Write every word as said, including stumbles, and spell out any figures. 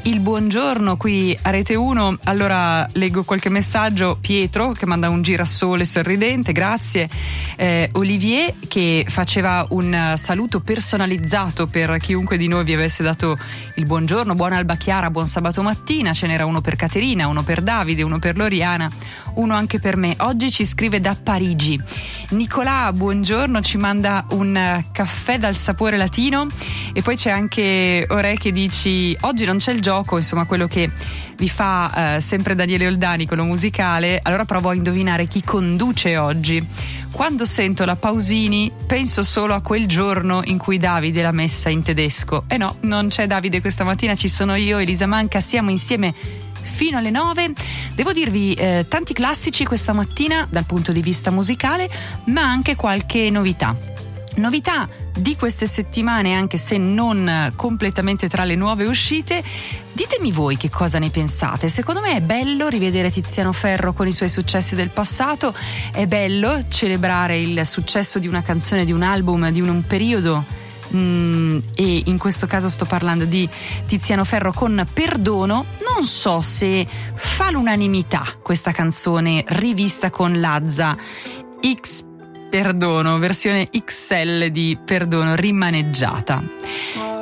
il buongiorno qui a Rete uno. Allora leggo qualche messaggio. Pietro che manda un girasole sorridente, grazie. eh, Olivier che faceva un saluto personalizzato per chiunque di noi vi avesse dato il buongiorno. Buona alba chiara, buon sabato mattina. Ce n'era uno per Caterina, uno per Davide, uno per Loriana, uno anche per me. Oggi ci scrive da Parigi Nicolà, buongiorno, ci manda un caffè dal sapore latino. E poi c'è anche Ore che dici oggi non c'è il gioco, insomma quello che vi fa eh, sempre Daniele Oldani, quello musicale. Allora provo a indovinare chi conduce oggi. Quando sento la Pausini penso solo a quel giorno in cui Davide l'ha messa in tedesco. E eh no, non c'è Davide questa mattina, ci sono io, Elisa Manca, siamo insieme fino alle nove. Devo dirvi eh, tanti classici questa mattina dal punto di vista musicale, ma anche qualche novità. Novità di queste settimane, anche se non completamente tra le nuove uscite. Ditemi voi che cosa ne pensate. Secondo me è bello rivedere Tiziano Ferro con i suoi successi del passato, è bello celebrare il successo di una canzone, di un album, di un, un periodo. Mm, e in questo caso sto parlando di Tiziano Ferro con Perdono. Non so se fa l'unanimità questa canzone rivista con Lazza, X Perdono, versione X L di Perdono rimaneggiata.